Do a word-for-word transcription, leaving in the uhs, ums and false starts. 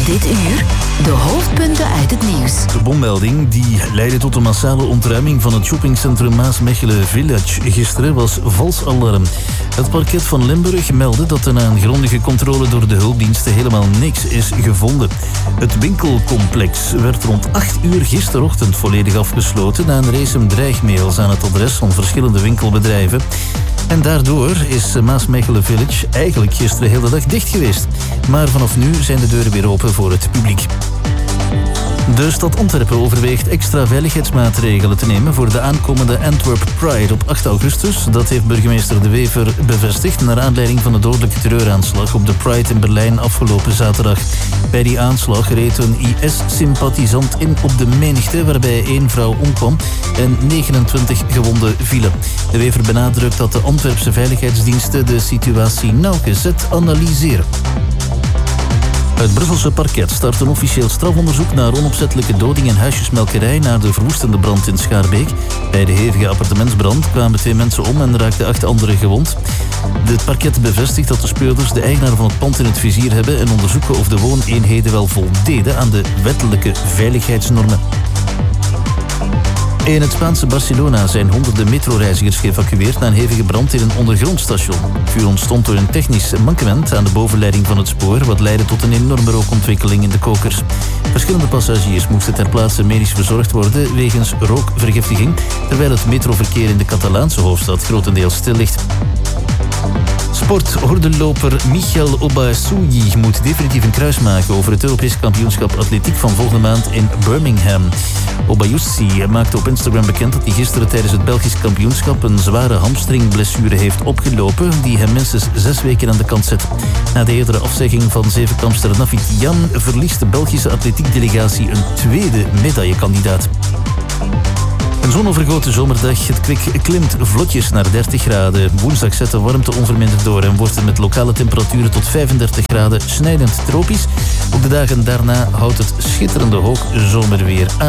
Dit uur de hoofdpunten uit het nieuws. De bommelding die leidde tot een massale ontruiming van het shoppingcentrum Maasmechelen Village gisteren was vals alarm. Het parket van Limburg meldde dat er na een grondige controle door de hulpdiensten helemaal niks is gevonden. Het winkelcomplex werd rond acht uur gisterochtend volledig afgesloten na een race dreigmails aan het adres van verschillende winkelbedrijven. En daardoor is Maasmechelen Village eigenlijk gisteren heel de dag dicht geweest. Maar vanaf nu zijn de deuren weer open voor het publiek. De stad Antwerpen overweegt extra veiligheidsmaatregelen te nemen voor de aankomende Antwerp Pride op acht augustus. Dat heeft burgemeester De Wever bevestigd naar aanleiding van de dodelijke terreuraanslag op de Pride in Berlijn afgelopen zaterdag. Bij die aanslag reed een I S-sympathisant in op de menigte waarbij één vrouw omkwam en negenentwintig gewonden vielen. De Wever benadrukt dat de Antwerpse veiligheidsdiensten de situatie nauwgezet analyseren. Het Brusselse parket start een officieel strafonderzoek naar onopzettelijke doding en huisjesmelkerij na de verwoestende brand in Schaarbeek. Bij de hevige appartementsbrand kwamen twee mensen om en raakten acht anderen gewond. Het parket bevestigt dat de speurders de eigenaar van het pand in het vizier hebben en onderzoeken of de wooneenheden wel voldeden aan de wettelijke veiligheidsnormen. In het Spaanse Barcelona zijn honderden metroreizigers geëvacueerd na een hevige brand in een ondergrondstation. Vuur ontstond door een technisch mankement aan de bovenleiding van het spoor, wat leidde tot een enorme rookontwikkeling in de kokers. Verschillende passagiers moesten ter plaatse medisch verzorgd worden wegens rookvergiftiging, terwijl het metroverkeer in de Catalaanse hoofdstad grotendeels stil ligt. Sport-hordenloper Michel Obasui moet definitief een kruis maken over het Europees kampioenschap atletiek van volgende maand in Birmingham. Obasui maakte op Instagram bekend dat hij gisteren tijdens het Belgisch kampioenschap een zware hamstringblessure heeft opgelopen die hem minstens zes weken aan de kant zet. Na de eerdere afzegging van zevenkampster Nafi Tiam verliest de Belgische atletiekdelegatie een tweede medaillekandidaat. Een zonovergoten zomerdag. Het kwik klimt vlotjes naar dertig graden. Woensdag zet de warmte onverminderd door en wordt het met lokale temperaturen tot vijfendertig graden snijdend tropisch. Op de dagen daarna houdt het schitterende hoogzomerweer aan.